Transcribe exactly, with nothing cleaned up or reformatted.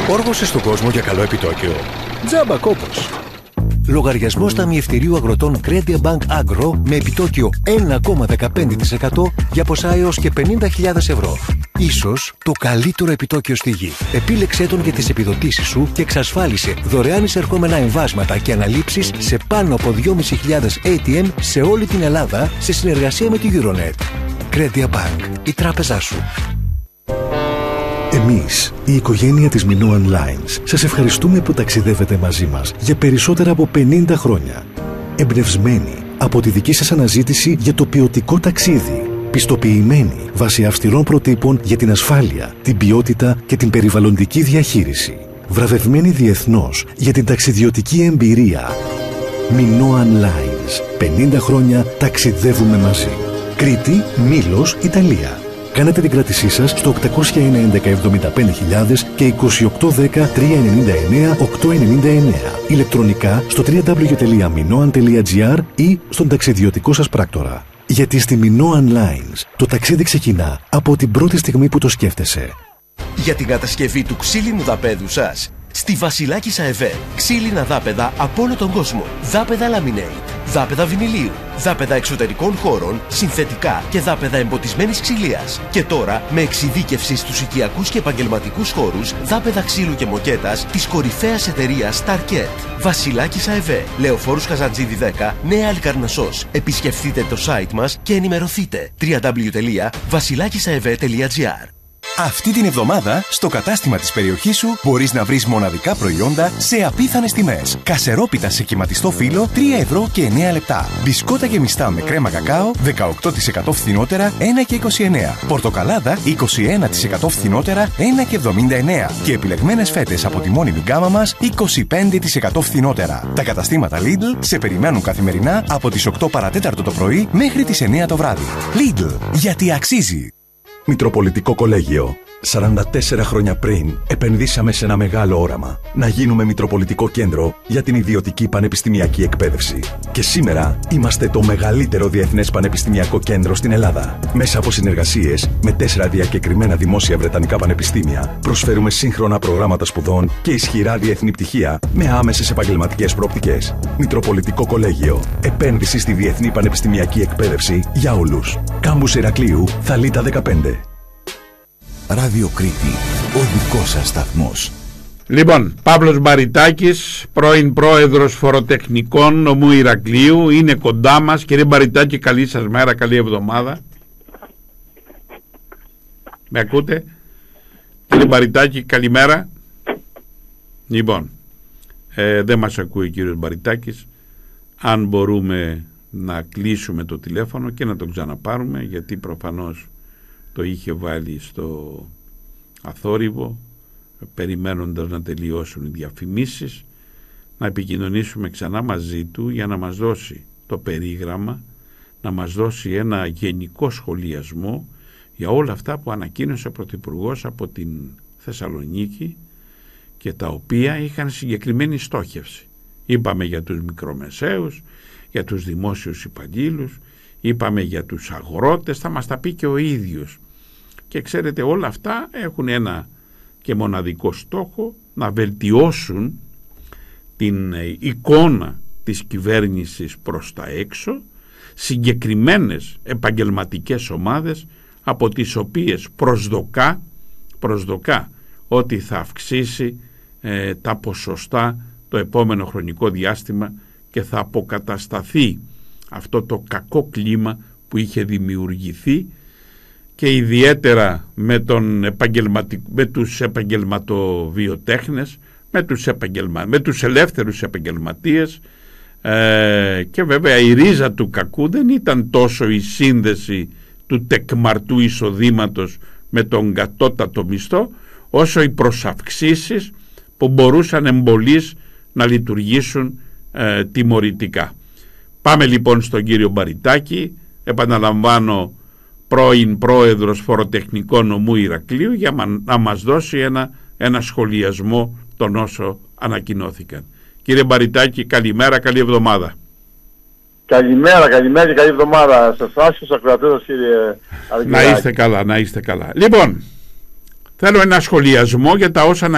Όργωσε στον κόσμο για καλό επιτόκιο. Τζάμπα κόπος. Λογαριασμός ταμιευτηρίου αγροτών Credit Bank Agro με επιτόκιο ένα κόμμα δεκαπέντε τοις εκατό για ποσά έως και πενήντα χιλιάδες ευρώ. Ίσως το καλύτερο επιτόκιο στη γη. Επίλεξέ τον για τις επιδοτήσεις σου και εξασφάλισε δωρεάν εισερχόμενα εμβάσματα και αναλήψεις σε πάνω από δυόμισι χιλιάδες έι τι εμ σε όλη την Ελλάδα σε συνεργασία με τη Euronet. Credit Bank, η τράπεζά σου. Εμείς, η οικογένεια της Minoan Lines, σας ευχαριστούμε που ταξιδεύετε μαζί μας για περισσότερα από πενήντα χρόνια. Εμπνευσμένοι από τη δική σας αναζήτηση για το ποιοτικό ταξίδι. Πιστοποιημένοι βάσει αυστηρών προτύπων για την ασφάλεια, την ποιότητα και την περιβαλλοντική διαχείριση. Βραβευμένοι διεθνώς για την ταξιδιωτική εμπειρία. Minoan Lines. πενήντα χρόνια ταξιδεύουμε μαζί. Κρήτη, Μήλος, Ιταλία. Κάνετε την κράτησή σας στο οκτακόσια ένα έντεκα εβδομήντα πέντε χιλιάδες και είκοσι οκτώ δέκα τριακόσια ενενήντα εννέα οκτακόσια ενενήντα εννέα. Ηλεκτρονικά στο double-u double-u double-u τελεία minoan τελεία gr ή στον ταξιδιωτικό σας πράκτορα. Γιατί στη Minoan Lines το ταξίδι ξεκινά από την πρώτη στιγμή που το σκέφτεσαι. Για την κατασκευή του ξύλινου δαπέδου σας, στη Βασιλάκης ΑΕΒ, ξύλινα δάπεδα από όλο τον κόσμο. Δάπεδα laminate, δάπεδα βινιλίου, δάπεδα εξωτερικών χώρων, συνθετικά και δάπεδα εμποτισμένης ξυλίας. Και τώρα με εξειδίκευση στους οικιακούς και επαγγελματικούς χώρους, δάπεδα ξύλου και μοκέτας της κορυφαίας εταιρείας Starket. Βασιλάκης ΑΕΒ, Λεωφόρους Καζαντζίδη δέκα, Νέα Αλικαρνασσός. Επισκεφτείτε το site μας και ενημερωθείτε. double-u double-u double-u τελεία βασιλάκισαεβ τελεία gr. Αυτή την εβδομάδα, στο κατάστημα της περιοχής σου μπορείς να βρεις μοναδικά προϊόντα σε απίθανες τιμές. Κασερόπιτα σε κυματιστό φύλλο τρία ευρώ και εννέα λεπτά. Μπισκότα γεμιστά με κρέμα κακάο δεκαοκτώ τοις εκατό φθηνότερα ένα και είκοσι εννέα. Πορτοκαλάδα είκοσι ένα τοις εκατό φθηνότερα ένα και εβδομήντα εννέα. Και επιλεγμένες φέτες από τη μόνιμη γκάμα μας είκοσι πέντε τοις εκατό φθηνότερα. Τα καταστήματα Lidl σε περιμένουν καθημερινά από τις οκτώ παρατέταρτο το πρωί μέχρι τις εννέα το βράδυ. Lidl, γιατί αξίζει. Μητροπολιτικό Κολέγιο. σαράντα τέσσερα χρόνια πριν επενδύσαμε σε ένα μεγάλο όραμα. Να γίνουμε Μητροπολιτικό Κέντρο για την ιδιωτική πανεπιστημιακή εκπαίδευση. Και σήμερα είμαστε το μεγαλύτερο διεθνές πανεπιστημιακό κέντρο στην Ελλάδα. Μέσα από συνεργασίες με τέσσερα διακεκριμένα δημόσια βρετανικά πανεπιστήμια, προσφέρουμε σύγχρονα προγράμματα σπουδών και ισχυρά διεθνή πτυχία με άμεσες επαγγελματικές προοπτικές. Μητροπολιτικό Κολέγιο. Επένδυση στη διεθνή πανεπιστημιακή εκπαίδευση για όλους. Κάμπους Ηρακλείου, Θαλίτα δεκαπέντε. Ράδιο Κρήτη, ο δικός σας σταθμός. Λοιπόν, Παύλος Μπαριτάκης, πρώην πρόεδρος φοροτεχνικών νομού Ηρακλείου, είναι κοντά μας. Κύριε Μπαριτάκη, καλή σας μέρα, καλή εβδομάδα. Με ακούτε? Κύριε Μπαριτάκη, καλημέρα. Λοιπόν, ε, δεν μας ακούει ο κύριος Μπαριτάκης. Αν μπορούμε να κλείσουμε το τηλέφωνο και να το ξαναπάρουμε, γιατί προφανώς το είχε βάλει στο αθόρυβο περιμένοντας να τελειώσουν οι διαφημίσεις, να επικοινωνήσουμε ξανά μαζί του για να μας δώσει το περίγραμμα, να μας δώσει ένα γενικό σχολιασμό για όλα αυτά που ανακοίνωσε ο Πρωθυπουργός από την Θεσσαλονίκη και τα οποία είχαν συγκεκριμένη στόχευση. Είπαμε για τους μικρομεσαίους, για τους δημόσιους υπαλλήλους, είπαμε για τους αγρότες, θα μας τα πει και ο ίδιος. Και ξέρετε, όλα αυτά έχουν ένα και μοναδικό στόχο, να βελτιώσουν την εικόνα της κυβέρνησης προς τα έξω, συγκεκριμένες επαγγελματικές ομάδες από τις οποίες προσδοκά, προσδοκά ότι θα αυξήσει ε, τα ποσοστά το επόμενο χρονικό διάστημα και θα αποκατασταθεί αυτό το κακό κλίμα που είχε δημιουργηθεί και ιδιαίτερα με, τον επαγγελματικ... με τους επαγγελματοβιοτέχνες, με τους, επαγγελμα... με τους ελεύθερους επαγγελματίες ε, και βέβαια η ρίζα του κακού δεν ήταν τόσο η σύνδεση του τεκμαρτού εισοδήματος με τον κατώτατο μισθό, όσο οι προσαυξήσεις που μπορούσαν εμπολείς να λειτουργήσουν ε, τιμωρητικά. Πάμε λοιπόν στον κύριο Μπαριτάκη, επαναλαμβάνω, πρώην πρόεδρος φοροτεχνικών νομού Ηρακλείου, για να μας δώσει ένα, ένα σχολιασμό των όσων ανακοινώθηκαν. Κύριε Μπαριτάκη, καλημέρα, καλή εβδομάδα. Καλημέρα, καλημέρα και καλή εβδομάδα σε εσάς και στους ακροατές, κύριε Αργυράκη. Να είστε καλά, να είστε καλά. Λοιπόν, θέλω ένα σχολιασμό για τα όσα